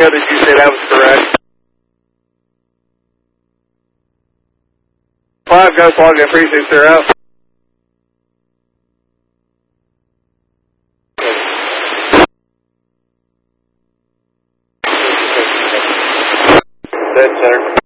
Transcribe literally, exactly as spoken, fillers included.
Did you say that was correct? Five Ghost log in three six zero. Dead center.